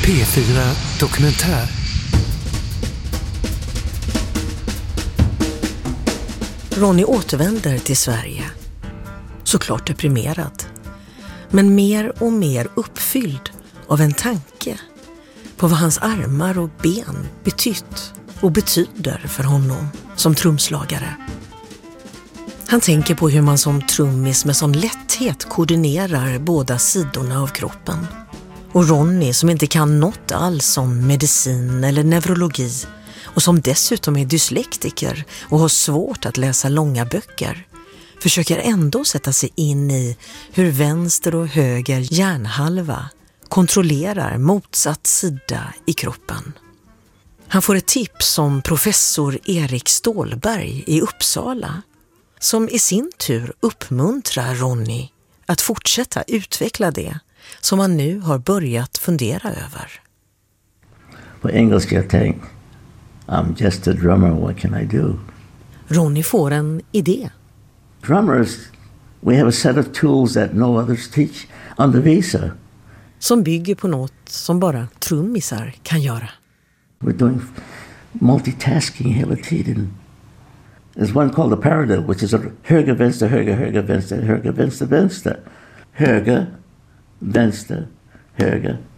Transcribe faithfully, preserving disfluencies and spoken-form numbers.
P fyra Dokumentär. Ronny återvänder till Sverige. Såklart deprimerad. Men mer och mer uppfylld av en tanke på vad hans armar och ben betytt och betyder för honom som trumslagare. Han tänker på hur man som trummis med sån lätthet koordinerar båda sidorna av kroppen. Och Ronny, som inte kan något alls om medicin eller neurologi och som dessutom är dyslektiker och har svårt att läsa långa böcker, försöker ändå sätta sig in i hur vänster och höger hjärnhalva kontrollerar motsatt sida i kroppen. Han får ett tips om professor Erik Stålberg i Uppsala, som i sin tur uppmuntrar Ronny att fortsätta utveckla det som han nu har börjat fundera över. På engelska tänk, I'm just a drummer, what can I do? Ronny får en idé. Drummers, we have a set of tools that no others teach, undervisa. Som bygger på något som bara trummisar kan göra. We're doing multitasking hela tiden. There's one called the paradiddle, which is a höger, vänster, höger, höger, vänster, höger, vänster, vänster. Höger, vänster, höger,